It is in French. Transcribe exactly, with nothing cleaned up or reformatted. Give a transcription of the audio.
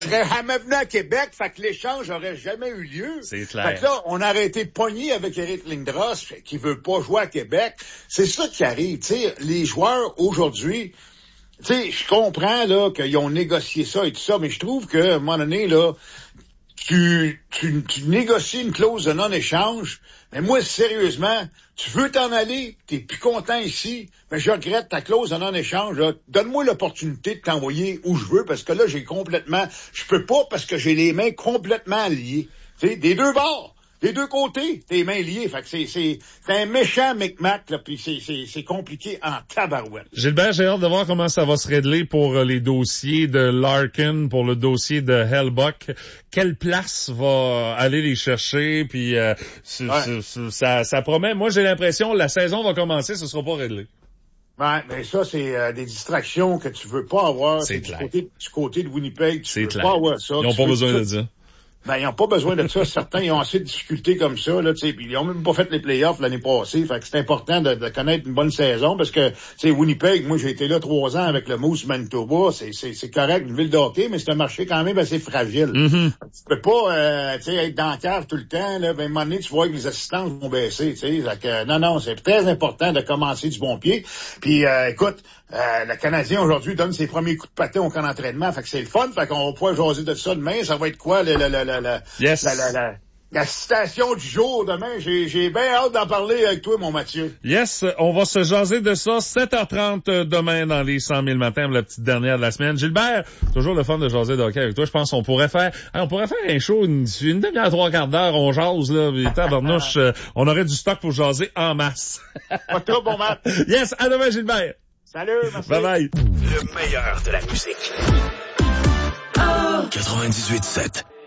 serais jamais venu à Québec, fait que l'échange aurait jamais eu lieu. C'est clair. Fait que là, on aurait été pogné avec Eric Lindros, qui veut pas jouer à Québec. C'est ça qui arrive, tu sais, les joueurs aujourd'hui, tu sais, je comprends, là, qu'ils ont négocié ça et tout ça, mais je trouve qu'à un moment donné, là, tu, tu, tu négocies une clause de non-échange, mais moi, sérieusement, tu veux t'en aller, t'es plus content ici, mais je regrette ta clause de non-échange, là. Donne-moi l'opportunité de t'envoyer où je veux, parce que là, j'ai complètement, je peux pas parce que j'ai les mains complètement liées. Tu sais, des deux bords. Des deux côtés, tes mains liées. Fait que c'est, c'est, c'est un méchant micmac, là, pis c'est, c'est, c'est compliqué en tabarouette. Gilbert, j'ai hâte de voir comment ça va se régler pour les dossiers de Larkin, pour le dossier de Hellbuck. Quelle place va aller les chercher, puis euh, c- Ouais. c- ça, ça promet. Moi, j'ai l'impression la saison va commencer, ce sera pas réglé. Ouais, mais ça, c'est euh, des distractions que tu veux pas avoir. C'est du clair. côté, du côté de Winnipeg, tu C'est veux clair. pas avoir ça. Ils n'ont Tu pas veux besoin tout- de ça. Ben, ils n'ont pas besoin de ça. Certains, ils ont assez de difficultés comme ça, là, tu sais. Puis ils ont même pas fait les playoffs l'année passée. Fait que c'est important de, de connaître une bonne saison parce que, tu sais, Winnipeg, moi, j'ai été là trois ans avec le Moose Manitoba. C'est, c'est, c'est correct, une ville de hockey, mais c'est un marché quand même assez fragile. Mm-hmm. Tu peux pas, euh, tu sais, être dans le cave tout le temps, là. Ben, à un moment donné, tu vois que les assistances vont baisser, tu sais. Fait que, non, non, c'est très important de commencer du bon pied. Puis, euh, écoute, euh, le Canadien aujourd'hui donne ses premiers coups de patin au camp d'entraînement. Fait que c'est le fun. Fait qu'on va pouvoir jaser de ça demain. Ça va être quoi, le, le, le, le, le Yes. la, la, la, la citation du jour demain? J'ai, j'ai bien hâte d'en parler avec toi, mon Mathieu. Yes, on va se jaser de ça. sept heures trente demain dans les cent mille matins, la petite dernière de la semaine. Gilbert, toujours le fun de jaser de hockey avec toi. Je pense qu'on pourrait faire, on pourrait faire un show une, une demi-heure, trois quarts d'heure. On jase, là. Puis, tabarnouche, euh, on aurait du stock pour jaser en masse. Pas trop, bon Matt. Yes, à demain, Gilbert. Salut, merci. Bye bye. Le meilleur de la musique. quatre-vingt-dix-huit sept